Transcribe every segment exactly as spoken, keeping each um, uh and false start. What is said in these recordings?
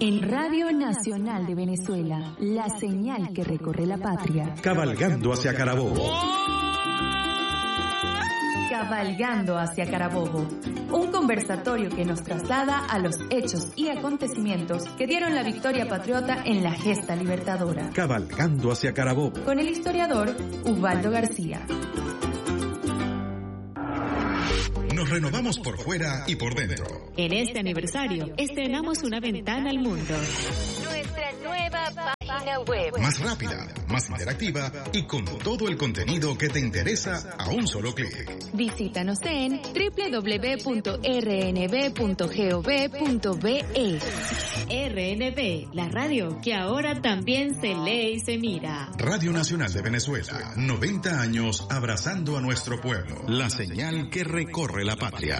En Radio Nacional de Venezuela, la señal que recorre la patria. Cabalgando hacia Carabobo. Cabalgando hacia Carabobo. Un conversatorio que nos traslada a los hechos y acontecimientos que dieron la victoria patriota en la gesta libertadora. Cabalgando hacia Carabobo. Con el historiador Ubaldo García. Nos renovamos por fuera y por dentro. En este aniversario, estrenamos una ventana al mundo. Nuestra nueva página web. Más rápida, más interactiva y con todo el contenido que te interesa a un solo clic. Visítanos en doble u doble u doble u punto erre ene be punto gov punto be. R N B, la radio que ahora también se lee y se mira. Radio Nacional de Venezuela, noventa años abrazando a nuestro pueblo. La señal que recorre la patria.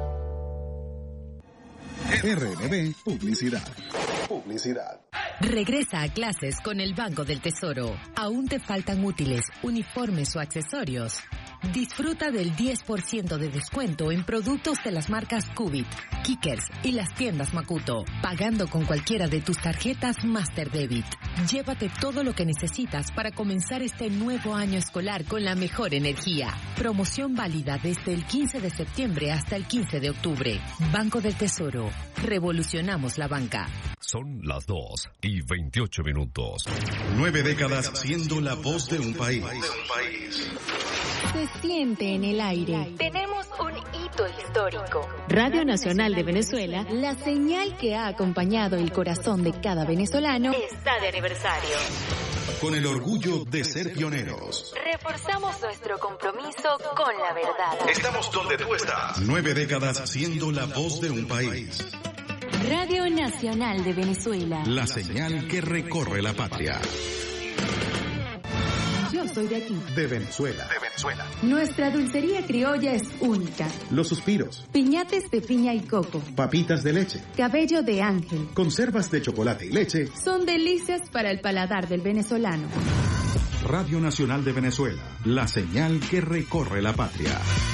R N B Publicidad. Publicidad. Regresa a clases con el Banco del Tesoro. ¿Aún te faltan útiles, uniformes o accesorios? Disfruta del diez por ciento de descuento en productos de las marcas Cubit, Kickers y las tiendas Makuto, pagando con cualquiera de tus tarjetas Master Debit. Llévate todo lo que necesitas para comenzar este nuevo año escolar con la mejor energía. Promoción válida desde el quince de septiembre hasta el quince de octubre. Banco del Tesoro. Revolucionamos la banca. Son las dos y veintiocho minutos. Nueve décadas siendo la voz de un país. Se siente en el aire. Tenemos un hito histórico. Radio Nacional de Venezuela, La señal que ha acompañado el corazón de cada venezolano Está de aniversario. Con el orgullo de ser pioneros. Reforzamos nuestro compromiso con la verdad. Estamos donde tú estás. Nueve décadas siendo la voz de un país. Radio Nacional de Venezuela. La señal que recorre la patria. Yo soy de aquí. De Venezuela. De Venezuela. Nuestra dulcería criolla es única. Los suspiros. Piñates de piña y coco. Papitas de leche. Cabello de ángel. Conservas de chocolate y leche. Son delicias para el paladar del venezolano. Radio Nacional de Venezuela. La señal que recorre la patria.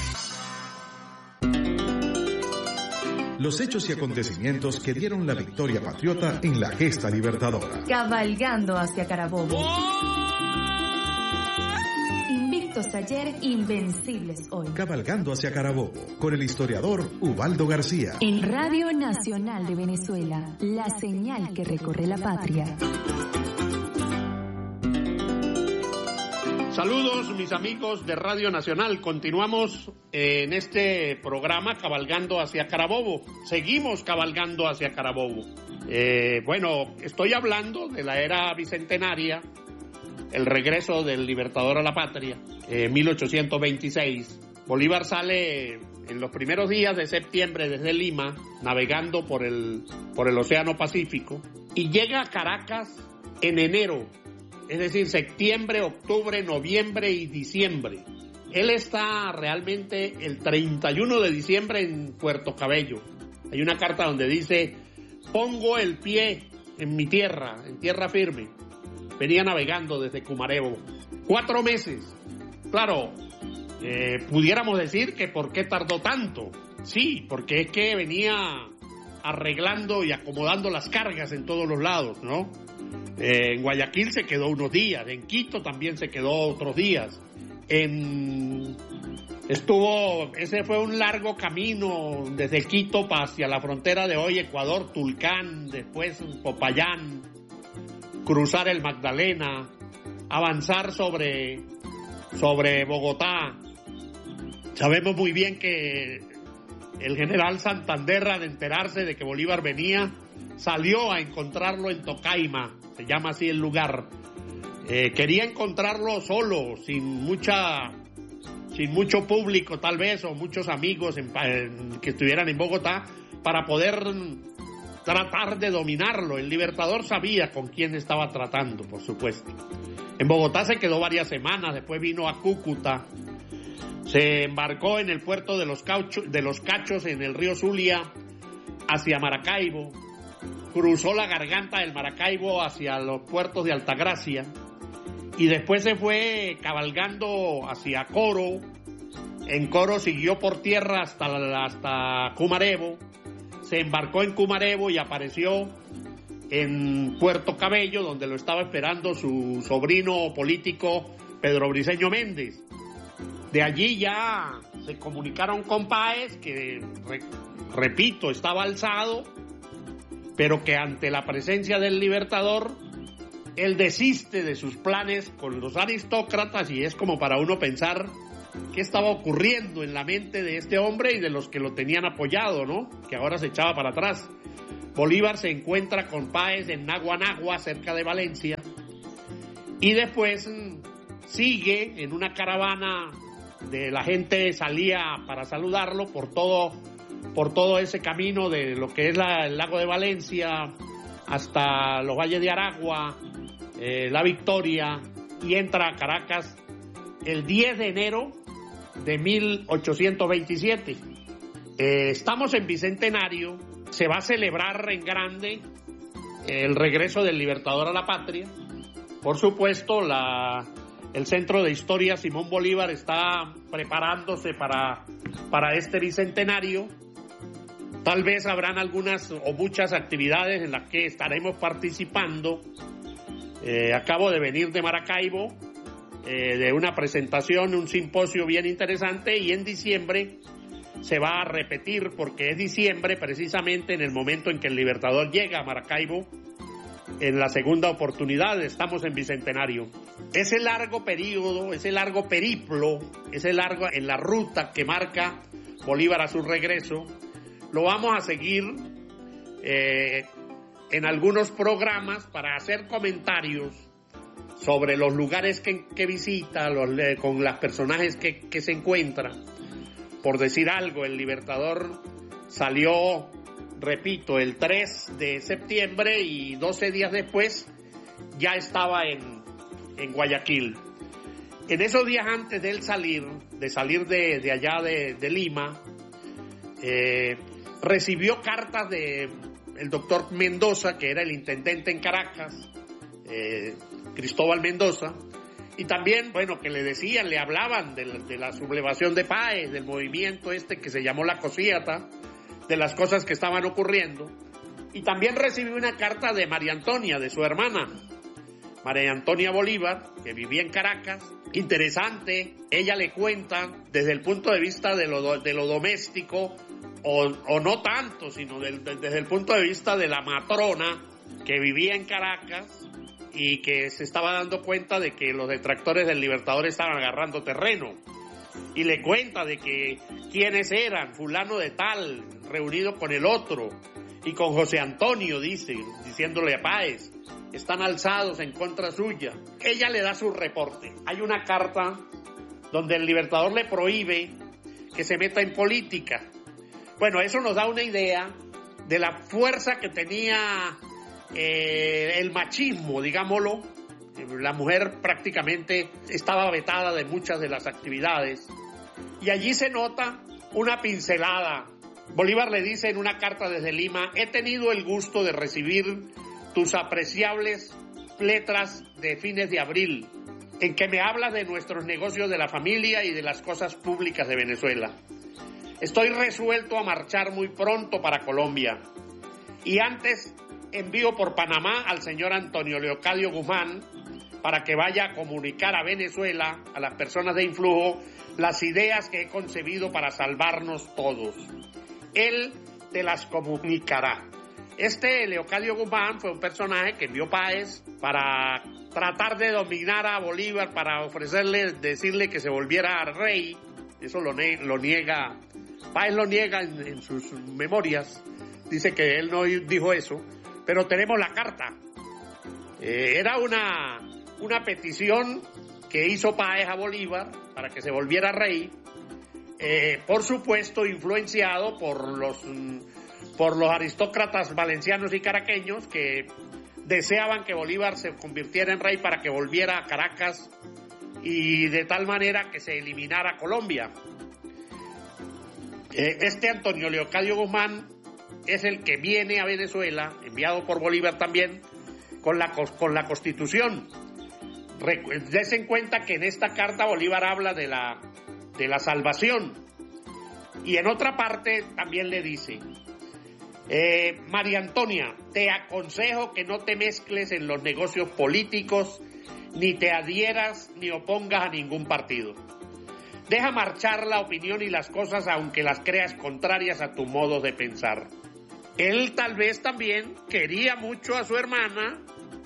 Los hechos y acontecimientos que dieron la victoria patriota en la gesta libertadora. Cabalgando hacia Carabobo. Invictos ayer, invencibles hoy. Cabalgando hacia Carabobo, con el historiador Ubaldo García. En Radio Nacional de Venezuela, la señal que recorre la patria. Saludos mis amigos de Radio Nacional, continuamos en este programa Cabalgando hacia Carabobo, seguimos cabalgando hacia Carabobo. Eh, bueno, estoy hablando de la era bicentenaria, el regreso del libertador a la patria, eh, mil ochocientos veintiséis. Bolívar sale en los primeros días de septiembre desde Lima, navegando por el, por el Océano Pacífico, y llega a Caracas en enero. Es decir, septiembre, octubre, noviembre y diciembre. Él está realmente el treinta y uno de diciembre en Puerto Cabello. Hay una carta donde dice, pongo el pie en mi tierra, en tierra firme. Venía navegando desde Cumarebo. Cuatro meses. Claro, eh, pudiéramos decir que ¿por qué tardó tanto? Sí, porque es que venía arreglando y acomodando las cargas en todos los lados, ¿no? Eh, en Guayaquil se quedó unos días, en Quito también se quedó otros días. En... Estuvo, ese fue un largo camino desde Quito hacia la frontera de hoy, Ecuador, Tulcán, después Popayán, cruzar el Magdalena, avanzar sobre, sobre Bogotá. Sabemos muy bien que el general Santander, al enterarse de que Bolívar venía, salió a encontrarlo en Tocaima, se llama así el lugar. Eh, quería encontrarlo solo, sin mucha, sin mucho público tal vez, o muchos amigos en, en, que estuvieran en Bogotá, para poder tratar de dominarlo. El libertador sabía con quién estaba tratando, por supuesto. En Bogotá se quedó varias semanas, después vino a Cúcuta, se embarcó en el puerto de los, Caucho, de los Cachos en el río Zulia hacia Maracaibo, cruzó la garganta del Maracaibo hacia los puertos de Altagracia y después se fue cabalgando hacia Coro. En Coro siguió por tierra hasta, hasta Cumarebo, se embarcó en Cumarebo y apareció en Puerto Cabello, donde lo estaba esperando su sobrino político Pedro Briceño Méndez. De allí ya se comunicaron con Páez, que, re, repito, estaba alzado, pero que ante la presencia del Libertador, él desiste de sus planes con los aristócratas, y es como para uno pensar qué estaba ocurriendo en la mente de este hombre y de los que lo tenían apoyado, ¿no? Que ahora se echaba para atrás. Bolívar se encuentra con Páez en Naguanagua, cerca de Valencia, y después sigue en una caravana de la gente, salía para saludarlo por todo, por todo ese camino de lo que es la, el lago de Valencia hasta los valles de Aragua, eh, La Victoria, y entra a Caracas el diez de enero de mil ochocientos veintisiete. Eh, estamos en Bicentenario, se va a celebrar en grande el regreso del Libertador a la patria. Por supuesto, la, el Centro de Historia Simón Bolívar está preparándose para, para este Bicentenario. Tal vez habrán algunas o muchas actividades en las que estaremos participando. Eh, acabo de venir de Maracaibo, eh, de una presentación, un simposio bien interesante, y en diciembre se va a repetir, porque es diciembre precisamente en el momento en que el Libertador llega a Maracaibo, en la segunda oportunidad. Estamos en Bicentenario. Ese largo periodo, ese largo periplo, ese largo en la ruta que marca Bolívar a su regreso, lo vamos a seguir eh, en algunos programas para hacer comentarios sobre los lugares que, que visita, los, eh, con los personajes que, que se encuentran. Por decir algo, el Libertador salió, repito, el tres de septiembre, y doce días después ya estaba en, en Guayaquil. En esos días antes de él salir, de salir de, de allá de, de Lima, eh, recibió cartas de el doctor Mendoza, que era el intendente en Caracas, eh, Cristóbal Mendoza, y también, bueno, que le decían, le hablaban de la, de la sublevación de Páez, del movimiento este que se llamó la Cosíata, de las cosas que estaban ocurriendo. Y también recibió una carta de María Antonia, de su hermana, María Antonia Bolívar, que vivía en Caracas. Interesante, ella le cuenta desde el punto de vista de lo, de lo doméstico, o, o no tanto, sino del, de, desde el punto de vista de la matrona que vivía en Caracas y que se estaba dando cuenta de que los detractores del Libertador estaban agarrando terreno. Y le cuenta de que quiénes eran, fulano de tal, reunido con el otro, y con José Antonio, dice, diciéndole a Páez, están alzados en contra suya. Ella le da su reporte. Hay una carta donde el Libertador le prohíbe que se meta en política. Bueno, eso nos da una idea de la fuerza que tenía eh, el machismo, digámoslo. La mujer prácticamente estaba vetada de muchas de las actividades. Y allí se nota una pincelada. Bolívar le dice en una carta desde Lima: he tenido el gusto de recibir tus apreciables letras de fines de abril, en que me hablas de nuestros negocios de la familia y de las cosas públicas de Venezuela. Estoy resuelto a marchar muy pronto para Colombia, y antes envío por Panamá al señor Antonio Leocadio Guzmán para que vaya a comunicar a Venezuela, a las personas de influjo, las ideas que he concebido para salvarnos todos. Él te las comunicará. Este Leocadio Guzmán fue un personaje que envió Páez para tratar de dominar a Bolívar, para ofrecerle, decirle que se volviera rey. Eso lo, ne- lo niega, Páez lo niega en, en sus memorias. Dice que él no dijo eso, pero tenemos la carta. Eh, era una, una petición que hizo Páez a Bolívar para que se volviera rey. Eh, por supuesto, influenciado por los... por los aristócratas valencianos y caraqueños que deseaban que Bolívar se convirtiera en rey para que volviera a Caracas y de tal manera que se eliminara Colombia. Este Antonio Leocadio Guzmán es el que viene a Venezuela, enviado por Bolívar también, con la, con la Constitución. Dese en cuenta que en esta carta Bolívar habla de la, de la salvación, y en otra parte también le dice: Eh, María Antonia, te aconsejo que no te mezcles en los negocios políticos, ni te adhieras ni opongas a ningún partido. Deja marchar la opinión y las cosas aunque las creas contrarias a tu modo de pensar. Él tal vez también quería mucho a su hermana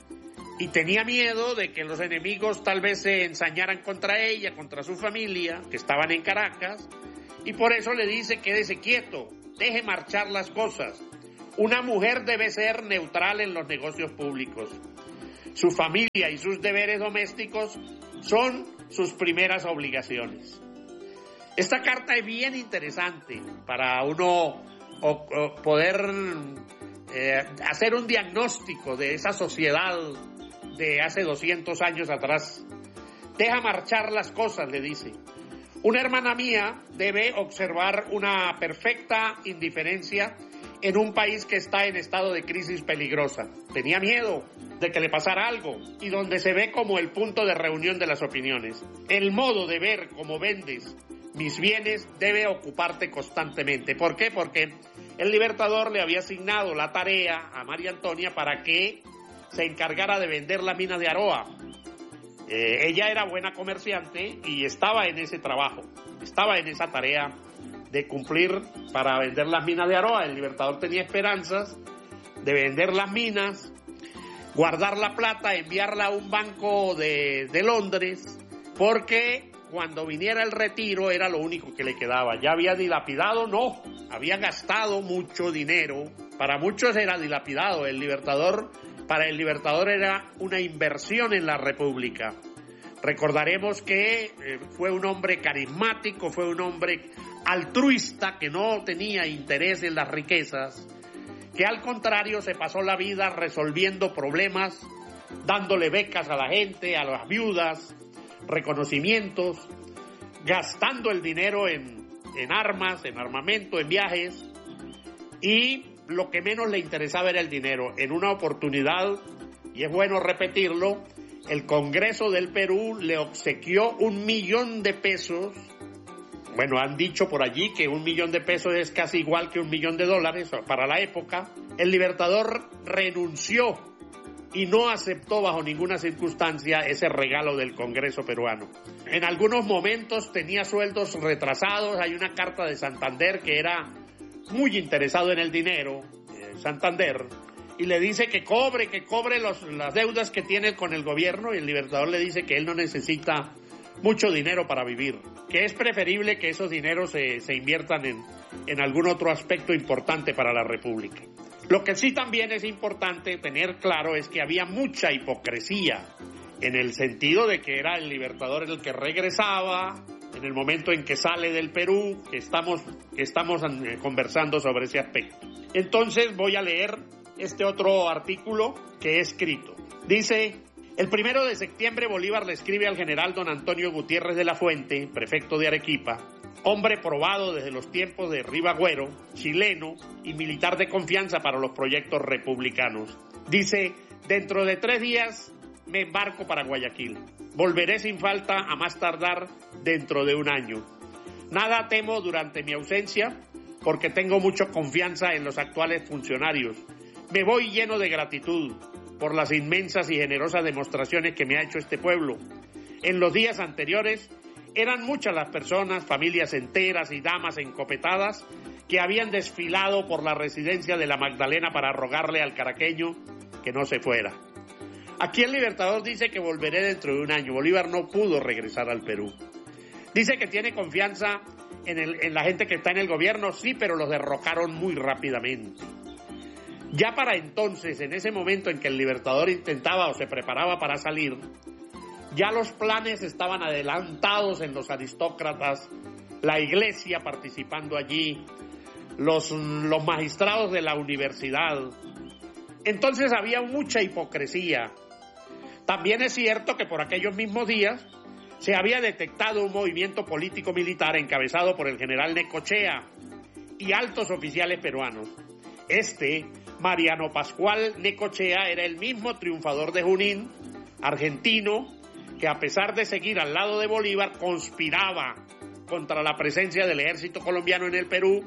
y tenía miedo de que los enemigos tal vez se ensañaran contra ella, contra su familia, que estaban en Caracas, y por eso le dice: quédese quieto, deje marchar las cosas. Una mujer debe ser neutral en los negocios públicos. Su familia y sus deberes domésticos son sus primeras obligaciones. Esta carta es bien interesante para uno o, o poder eh, hacer un diagnóstico de esa sociedad de hace doscientos años atrás. Deja marchar las cosas, le dice. Una hermana mía debe observar una perfecta indiferencia en un país que está en estado de crisis peligrosa. Tenía miedo de que le pasara algo y donde se ve como el punto de reunión de las opiniones. El modo de ver cómo vendes mis bienes debe ocuparte constantemente. ¿Por qué? Porque el Libertador le había asignado la tarea a María Antonia para que se encargara de vender la mina de Aroa. Eh, ella era buena comerciante y estaba en ese trabajo, estaba en esa tarea de cumplir para vender las minas de Aroa. El Libertador tenía esperanzas de vender las minas, guardar la plata, enviarla a un banco de, de Londres, porque cuando viniera el retiro era lo único que le quedaba. Ya había dilapidado, no, había gastado mucho dinero. Para muchos era dilapidado. El Libertador, para el Libertador era una inversión en la República. Recordaremos que eh, fue un hombre carismático, fue un hombre altruista que no tenía interés en las riquezas, que al contrario se pasó la vida resolviendo problemas, dándole becas a la gente, a las viudas, reconocimientos, gastando el dinero en, en armas, en armamento, en viajes, y lo que menos le interesaba era el dinero. En una oportunidad, y es bueno repetirlo, el Congreso del Perú le obsequió un millón de pesos. Bueno, han dicho por allí que un millón de pesos es casi igual que un millón de dólares para la época. El Libertador renunció y no aceptó bajo ninguna circunstancia ese regalo del Congreso peruano. En algunos momentos tenía sueldos retrasados. Hay una carta de Santander que era muy interesado en el dinero, eh, Santander, y le dice que cobre, que cobre los, las deudas que tiene con el gobierno, y el Libertador le dice que él no necesita mucho dinero para vivir, que es preferible que esos dineros se, se inviertan en, en algún otro aspecto importante para la República. Lo que sí también es importante tener claro es que había mucha hipocresía, en el sentido de que era el Libertador el que regresaba, en el momento en que sale del Perú, que estamos, que estamos conversando sobre ese aspecto. Entonces voy a leer este otro artículo que he escrito. Dice: el primero de septiembre Bolívar le escribe al general don Antonio Gutiérrez de la Fuente, prefecto de Arequipa, hombre probado desde los tiempos de Ribagüero, chileno y militar de confianza para los proyectos republicanos. Dice: dentro de tres días me embarco para Guayaquil. Volveré sin falta a más tardar dentro de un año. Nada temo durante mi ausencia porque tengo mucha confianza en los actuales funcionarios. Me voy lleno de gratitud por las inmensas y generosas demostraciones que me ha hecho este pueblo. En los días anteriores eran muchas las personas, familias enteras y damas encopetadas que habían desfilado por la residencia de la Magdalena para rogarle al caraqueño que no se fuera. Aquí el Libertador dice que volveré dentro de un año. Bolívar no pudo regresar al Perú. Dice que tiene confianza en, el, en la gente que está en el gobierno, sí, pero los derrocaron muy rápidamente. Ya para entonces, en ese momento en que el Libertador intentaba o se preparaba para salir, ya los planes estaban adelantados en los aristócratas, la iglesia participando allí, los, los magistrados de la universidad. Entonces había mucha hipocresía. También es cierto que por aquellos mismos días se había detectado un movimiento político-militar encabezado por el general Necochea y altos oficiales peruanos. Este, Mariano Pascual Necochea, era el mismo triunfador de Junín, argentino, que a pesar de seguir al lado de Bolívar, conspiraba contra la presencia del ejército colombiano en el Perú,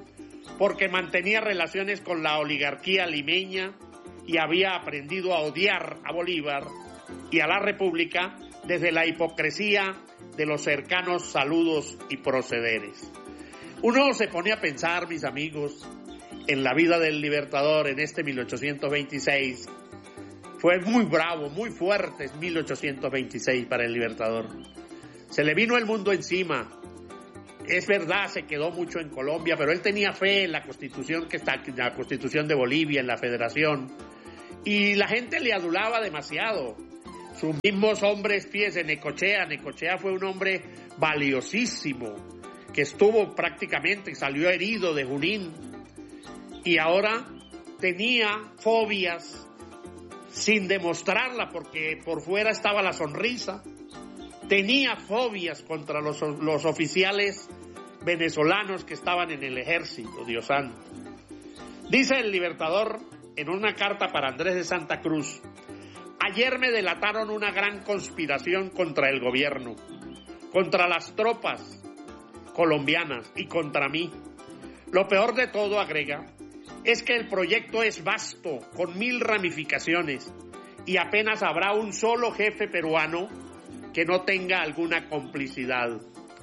porque mantenía relaciones con la oligarquía limeña y había aprendido a odiar a Bolívar y a la República desde la hipocresía de los cercanos saludos y procederes. Uno se pone a pensar, mis amigos, en la vida del Libertador en este mil ochocientos veintiséis. Fue muy bravo, muy fuerte en mil ochocientos veintiséis para el Libertador. Se le vino el mundo encima. Es verdad, se quedó mucho en Colombia, pero él tenía fe en la Constitución que está, en la Constitución de Bolivia, en la Federación, y la gente le adulaba demasiado. Sus mismos hombres pies de Necochea. Necochea fue un hombre valiosísimo, que estuvo prácticamente, salió herido de Junín, y ahora tenía fobias sin demostrarla, porque por fuera estaba la sonrisa. Tenía fobias contra los, los oficiales venezolanos que estaban en el ejército, Dios santo. Dice el Libertador en una carta para Andrés de Santa Cruz: ayer me delataron una gran conspiración contra el gobierno, contra las tropas colombianas y contra mí. Lo peor de todo, agrega, es que el proyecto es vasto, con mil ramificaciones, y apenas habrá un solo jefe peruano que no tenga alguna complicidad.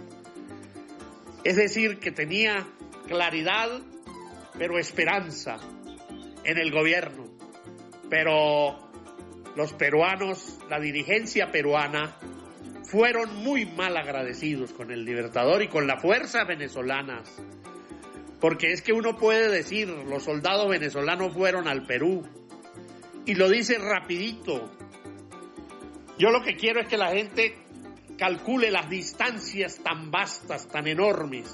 Es decir, que tenía claridad, pero esperanza en el gobierno. Pero los peruanos, la dirigencia peruana, fueron muy mal agradecidos con el Libertador y con las fuerzas venezolanas. Porque es que uno puede decir, los soldados venezolanos fueron al Perú, y lo dice rapidito. Yo lo que quiero es que la gente calcule las distancias tan vastas, tan enormes,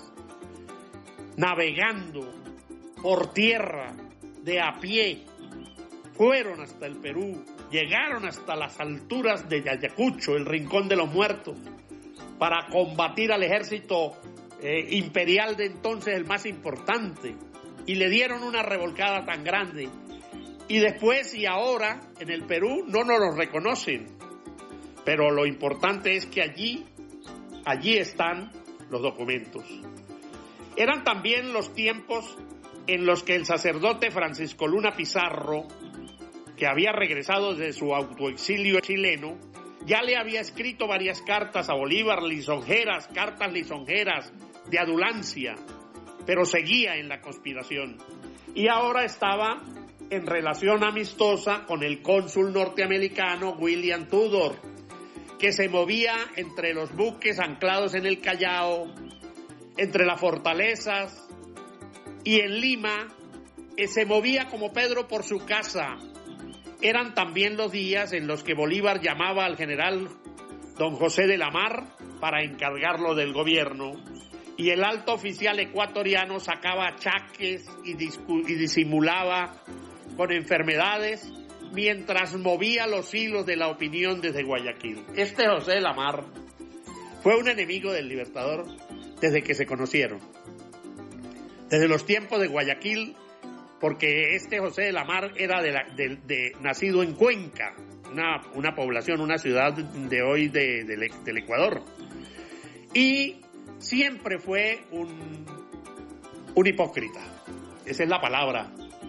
navegando por tierra, de a pie, fueron hasta el Perú, llegaron hasta las alturas de Ayacucho, el Rincón de los Muertos, para combatir al ejército eh, imperial de entonces, el más importante, y le dieron una revolcada tan grande. Y después y ahora, en el Perú, no nos los reconocen. Pero lo importante es que allí, allí están los documentos. Eran también los tiempos en los que el sacerdote Francisco Luna Pizarro, que había regresado de su autoexilio chileno, ya le había escrito varias cartas a Bolívar, lisonjeras, cartas lisonjeras de adulancia, pero seguía en la conspiración. Y ahora estaba en relación amistosa con el cónsul norteamericano William Tudor, que se movía entre los buques anclados en el Callao, entre las fortalezas, y en Lima eh, se movía como Pedro por su casa. Eran también los días en los que Bolívar llamaba al general don José de la Mar para encargarlo del gobierno, y el alto oficial ecuatoriano sacaba achaques y, discu- y disimulaba con enfermedades mientras movía los hilos de la opinión desde Guayaquil. Este José de la Mar fue un enemigo del Libertador desde que se conocieron, desde los tiempos de Guayaquil, porque este José de la Mar era de, la, de, de nacido en Cuenca, una, una población, una ciudad de hoy de, de, del Ecuador, y siempre fue un, un hipócrita. Esa es la palabra.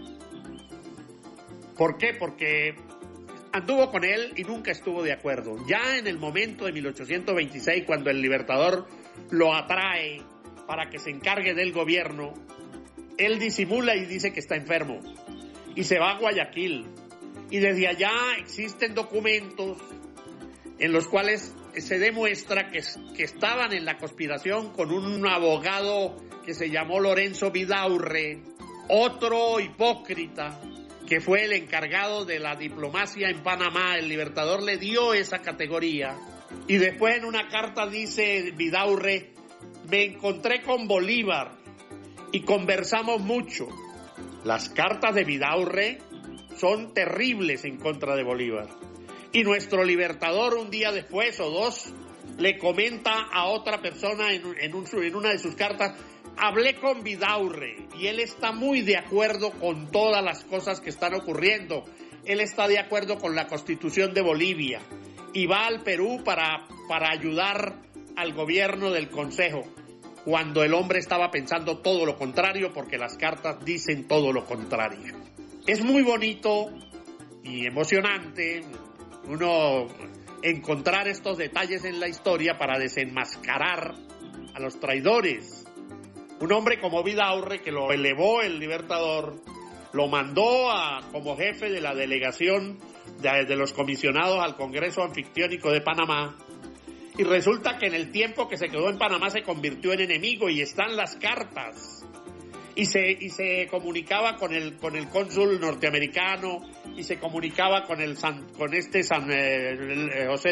¿Por qué? Porque anduvo con él y nunca estuvo de acuerdo. Ya en el momento de mil ochocientos veintiséis, cuando el Libertador lo atrae para que se encargue del gobierno, él disimula y dice que está enfermo y se va a Guayaquil. Y desde allá existen documentos en los cuales se demuestra que, que estaban en la conspiración con un abogado que se llamó Lorenzo Vidaurre, otro hipócrita, que fue el encargado de la diplomacia en Panamá. El Libertador le dio esa categoría. Y después en una carta dice Vidaurre: me encontré con Bolívar y conversamos mucho. Las cartas de Vidaurre son terribles en contra de Bolívar. Y nuestro Libertador, un día después o dos, le comenta a otra persona en, en, un, en una de sus cartas: hablé con Vidaurre y él está muy de acuerdo con todas las cosas que están ocurriendo. Él está de acuerdo con la Constitución de Bolivia y va al Perú para, para ayudar al gobierno del Consejo. cuando el hombre estaba pensando todo lo contrario, porque las cartas dicen todo lo contrario. Es muy bonito y emocionante uno encontrar estos detalles en la historia para desenmascarar a los traidores. Un hombre como Vidaurre, que lo elevó el Libertador, lo mandó a, como jefe de la delegación de, de los comisionados al Congreso Anfictiónico de Panamá, y resulta que en el tiempo que se quedó en Panamá se convirtió en enemigo, y están las cartas, y se, y se comunicaba con el, con el cónsul norteamericano, y se comunicaba con, el San, con este San, eh, José